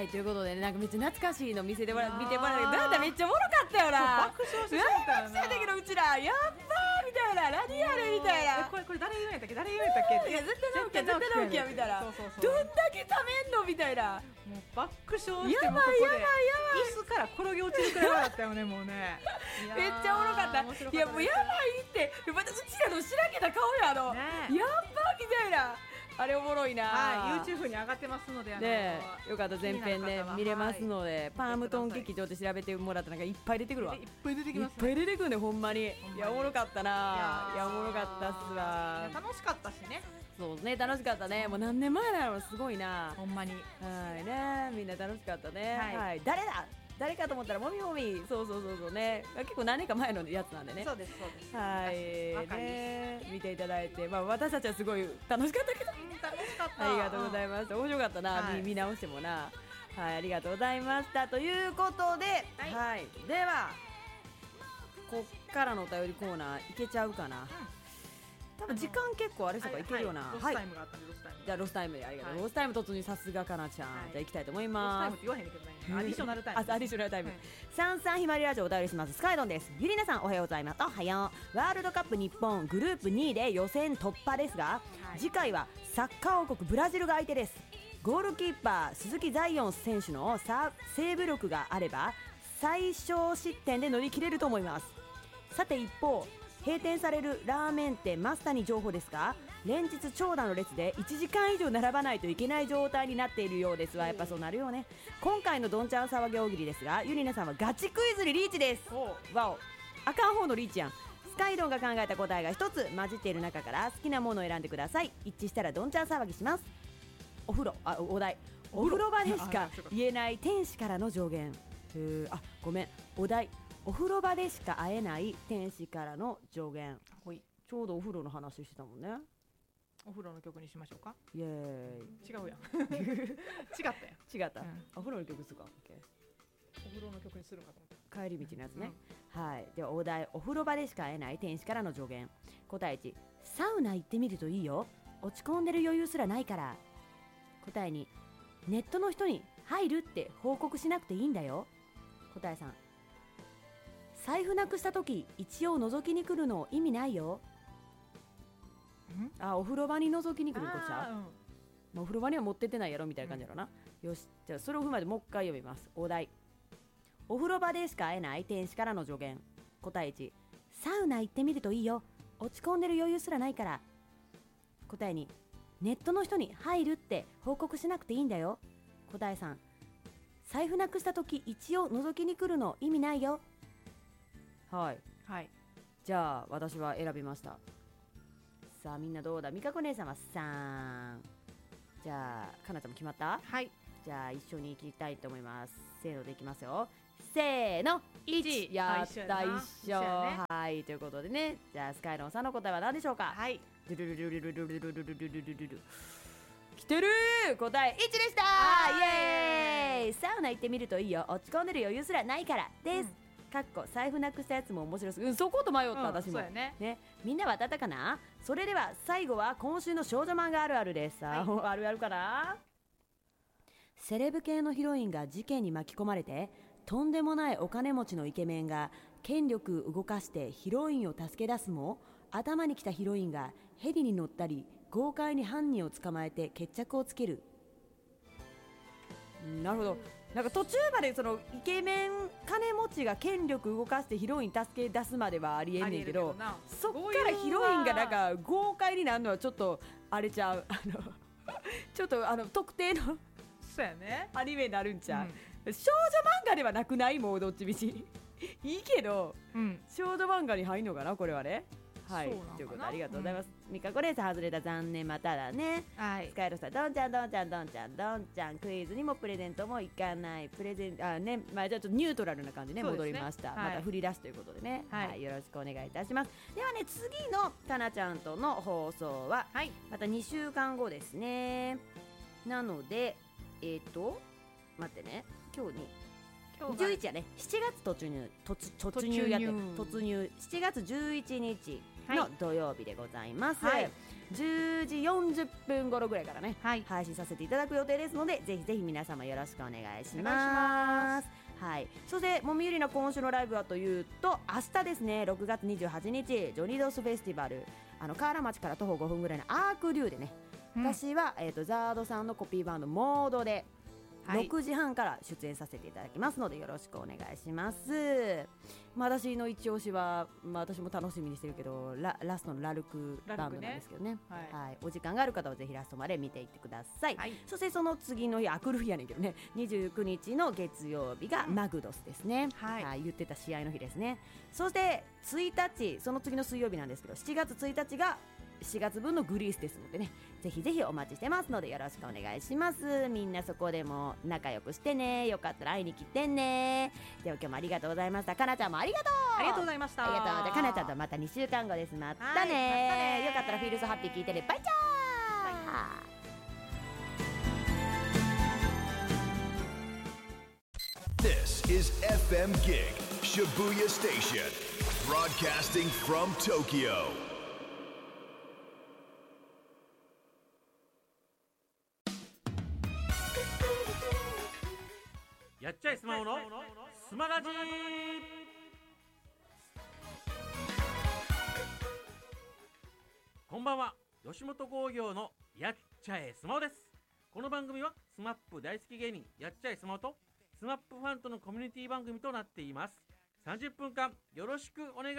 はい、ということでね、なんかめっちゃ懐かしいの見てもらったけど、だってめっちゃおもろかったよな。 爆笑してたよな。 爆笑したけどうちらやっばーみたいな、何やるみたいな。 これ誰言うんやったっけ、誰言うんやったっけ。 いや絶対直樹や、絶対直樹やみたいな。 そうそうそう。 どんだけためんのみたいな。 もう爆笑してやばいやばいやばい。 椅子から転げ落ちるくらい笑ったよね、もうね。 めっちゃおもろかった。いやもうやばいって、またうちらのしらけた顔ややっばみたいな。あれおもろいな。 はい、YouTube に上がってますので、 よかった前編ね見れますので、パームトン劇場で調べてもらったらなんかいっぱい出てくるわ。 いっぱい出てきます。 いっぱい出てくるね、ほんまに。いやおもろかったな。いやおもろかったっすわ。 楽しかったしね。 そうね、楽しかったね。もう何年前なの、すごいな。 ほんまに。 はいね、みんな楽しかったね。はい、誰かと思ったらもみもみ。そうね、結構何年か前のやつなんでね。 そうですそうです。 はいね、見ていただいて、まあ私たちはすごい楽しかったけど、 楽しかった。 ありがとうございます。面白かったな、見直してもな。はい、ありがとうございました。ということで、はい、ではこっからのお便りコーナーいけちゃうかな。多分時間結構あれとかいけるよな。 ロスタイムがあったんで、ロスタイム。 じゃあロスタイムでありがとう。ロスタイム突入、さすがかなちゃん。じゃあ行きたいと思います。 ロスタイムって言わへんねんけどね。アディショナルタイム。 アディショナルタイム。サンサンひまりラジオお便りします。スカイドンです。ゆりなさんおはようございます。おはよう。ワールドカップ日本グループ2位で予選突破ですが、次回はサッカー王国ブラジルが相手です。ゴールキーパー鈴木ザイオン選手のセーブ力があれば最小失点で乗り切れると思います。さて一方、閉店されるラーメン店マスタに情報ですが、連日長蛇の列で1時間以上並ばないといけない状態になっているようですわ。やっぱそうなるよね。今回のどんちゃん騒ぎ大喜利ですが、ゆりなさんはガチクイズにリーチです。わお、あかん方のリーチやん。スカイドンが考えた答えが一つ混じっている中から好きなものを選んでください。一致したらどんちゃん騒ぎします。お題、お風呂場でしか言えない天使からの助言。ごめん、お題、お風呂場でしか会えない天使からの助言。ちょうどお風呂の話してたもんね。 お風呂の曲にしましょうか。 イエーイ。 違うやん。違った、 お風呂の曲するか。 お風呂の曲にするかと思った。 帰り道のやつね。はい、ではお題、お風呂場でしか会えない天使からの助言。答え1、サウナ行ってみるといいよ、落ち込んでる余裕すらないから。答え2、ネットの人に入るって報告しなくていいんだよ。答え3、財布なくした時一応覗きに来るの意味ないよ。お風呂場に覗きに来るこっちゃう、お風呂場には持ってってないやろみたいな感じやろな。よし、じゃあそれを踏まえてもう一回読みます。お題、お風呂場でしか会えない天使からの助言。答え1、サウナ行ってみるといいよ、落ち込んでる余裕すらないから。答え2、ネットの人に入るって報告しなくていいんだよ。答え3、財布なくした時一応覗きに来るの意味ないよ。はい、じゃあ私は選びました。さあみんなどうだ。みかこ姉さんは3。じゃあかなちゃんも決まった？ はい。 じゃあ一緒に行きたいと思います。せーのでいきますよ。せーの、1。やった一緒。はい、ということでね、じゃあスカイロンさんの答えは何でしょうか？はい、ドゥルルルルルルルルルルルルルルル、来てるー、答え1でしたー。イエーイ。サウナ行ってみるといいよ、落ち込んでる余裕すらないからです。かっこ財布なくしたやつも面白そう。そこと迷った、私もね。みんなは当たったかな？それでは最後は今週の少女漫画あるあるです。あるあるかな？セレブ系のヒロインが事件に巻き込まれて、とんでもないお金持ちのイケメンが権力動かしてヒロインを助け出すも、頭に来たヒロインがヘリに乗ったり豪快に犯人を捕まえて決着をつける。なるほど。なんか途中までそのイケメン金持ちが権力動かしてヒロイン助け出すまではありえんねんけど、そっからヒロインがなんか豪快になるのはちょっとあれちゃう。ちょっと特定のそうやね、 アニメになるんちゃう、少女漫画ではなくない？もうどっちみちいいけど、少女漫画に入るのかなこれはね。はい、ということでありがとうございます。みかこレース外れた、残念。まただね。スカイロさん、どんちゃんどんちゃんどんちゃんどんちゃん、クイズにもプレゼントもいかない。プレゼントね、まあじゃあちょっとニュートラルな感じね、戻りました。また振り出しということでね、よろしくお願いいたします。ではね、次のかなちゃんとの放送はまた2週間後ですね。なので待ってね、今日11やね、7月突入やって突入7月11日の土曜日でございます。 10時40分頃ぐらいからね、 はい、 配信させていただく予定ですので、ぜひぜひ皆様よろしくお願いします。 お願いします。 はい、そしてもみゆりな今週のライブはというと、明日ですね、6月28日ジョニードースフェスティバル、河原町から徒歩5分ぐらいのアークリューでね、私は、ザードさんのコピーバンドモードで6時半から出演させていただきますので、よろしくお願いします。私の一押しは、私も楽しみにしてるけど、ラストのラルクバンドなんですけどね、はい、お時間がある方はぜひラストまで見ていってください、はい、そしてその次の日、アクルフやねんけどね、29日の月曜日がマグドスですね、はい言ってた試合の日ですね。そして1日、その次の水曜日なんですけど、7月1日が4月分のグリースですのでね、ぜひぜひお待ちしてますのでよろしくお願いします。みんなそこでも仲良くしてね、よかったら会いに来てね。では今日もありがとうございました。かなちゃんもありがとう。 ありがとうございました。 ありがとう。じゃあかなちゃんとまた2週間後です。またね。よかったらフィールスハッピー聞いてね。バイチャー。 This is FM Gig Shibuya Station, broadcasting from Tokyo. やっちゃいスマホのスマラジー。こんばんは、吉本興業のやっちゃえスマホです。この番組はスマップ大好き芸人やっちゃえスマホとスマップファンとのコミュニティ番組となっています。30分間よろしくお願